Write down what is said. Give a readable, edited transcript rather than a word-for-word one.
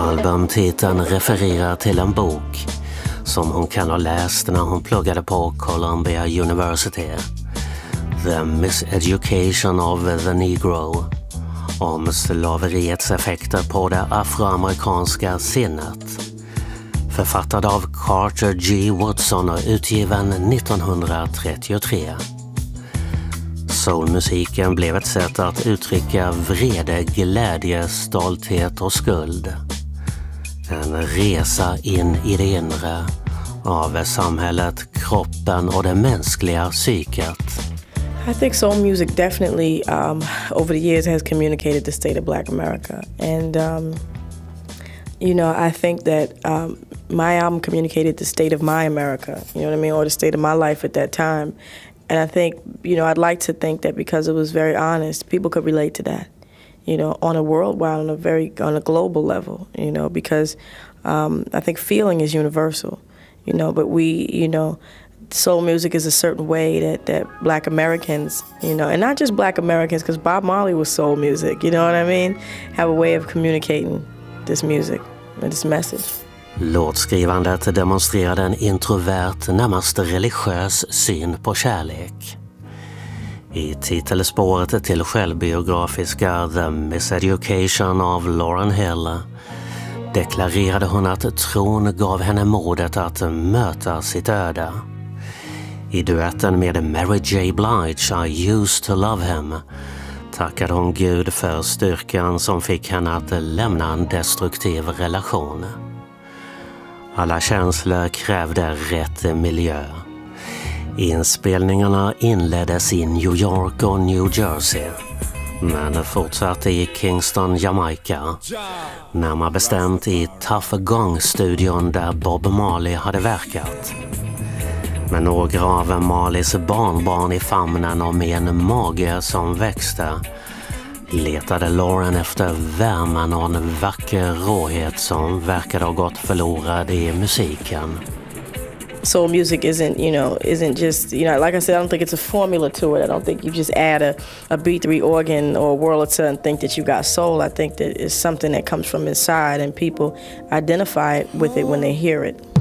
Albumtiteln refererar till en bok som hon kan ha läst när hon pluggade på Columbia University, The Miseducation of the Negro, om slaveriets effekter på det afroamerikanska sinnet. Författad av Carter G. Woodson och utgiven 1933. Soulmusiken blev ett sätt att uttrycka vrede, glädje, stolthet och skuld. En resa in i det inre av samhället, kroppen och det mänskliga psyket. I think soul music definitely over the years has communicated the state of Black America. And, I think that my album communicated the state of my America, you know what I mean, or the state of my life at that time. And I think, I'd like to think that because it was very honest, people could relate to that, on a worldwide, on a global level, because I think feeling is universal, but we, soul music is a certain way that Black Americans, and not just Black Americans, because Bob Marley was soul music, you know what I mean, have a way of communicating this music and this message. Låtskrivandet demonstrerade en introvert, närmast religiös syn på kärlek. I titelspåret till självbiografiska The Miseducation of Lauryn Hill deklarerade hon att tron gav henne modet att möta sitt öde. I duetten med Mary J. Blige, I used to love him, tackade hon Gud för styrkan som fick henne att lämna en destruktiv relation. Alla känslor krävde rätt miljö. Inspelningarna inleddes i New York och New Jersey, men fortsatte i Kingston, Jamaica, närmare bestämt i Tough Gong-studion där Bob Marley hade verkat. Med några av Marleys barnbarn i famnen och med en mage som växte letade Lauryn efter värmen och en vacker råhet som verkade ha gått förlorad i musiken. Soul music isn't just, like I said, I don't think it's a formula to it. I don't think you just add a B3 organ or a Wurlitzer and think that you got soul. I think that it's something that comes from inside and people identify with it when they hear it.